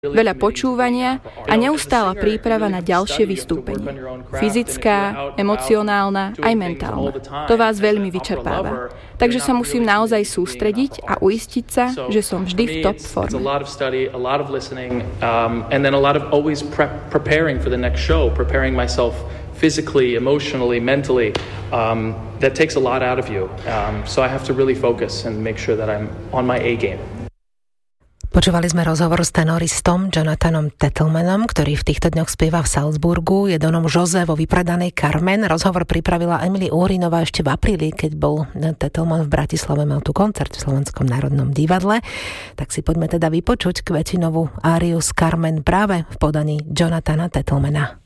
veľa počúvania a neustála príprava na ďalšie vystúpenie. Fyzická, emocionálna, aj mentálna. To vás veľmi vyčerpáva. Takže sa musím naozaj sústrediť a uistiť sa, že som vždy v top forme. Physically, emotionally, mentally, that takes a lot out of you. So I have to really focus and make sure that I'm on my A game. Počúvali sme rozhovor s tenoristom Jonathanom Tettelmanom, ktorý v týchto dňoch spieva v Salzburgu, je Donom José vo vypredanej Carmen. Rozhovor pripravila Emily Uhrinová ešte v apríli, keď bol Tettelman v Bratislave, mal tu koncert v Slovenskom národnom divadle. Tak si poďme teda vypočuť Kvetinovú áriu z Carmen práve v podaní Jonathana Tettelmana.